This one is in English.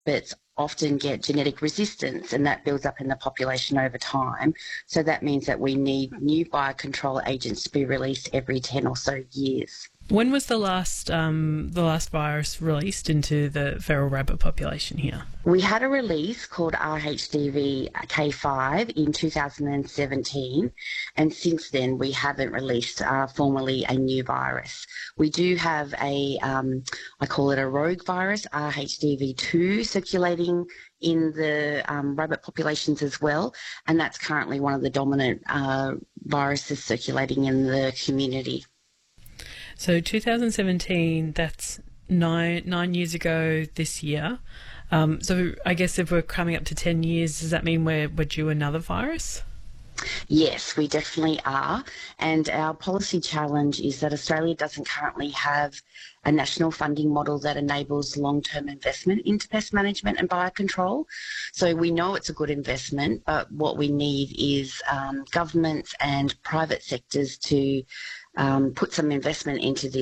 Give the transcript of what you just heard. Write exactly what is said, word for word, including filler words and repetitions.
rabbits often get genetic resistance, and that builds up in the population over time. So that means that we need new biocontrol agents to be released every ten or so years. When was the last um, the last virus released into the feral rabbit population here? We had a release called R H D V K five in two thousand seventeen, and since then we haven't released uh, formally a new virus. We do have a, um, I call it a rogue virus, R H D V two, circulating in the um, rabbit populations as well, and that's currently one of the dominant uh, viruses circulating in the community. So two thousand seventeen, that's nine nine years ago this year. Um, so I guess if we're coming up to ten years, does that mean we're, we're due another virus? Yes, we definitely are. And our policy challenge is that Australia doesn't currently have a national funding model that enables long-term investment into pest management and biocontrol. So we know it's a good investment, but what we need is um, governments and private sectors to um, put some investment into this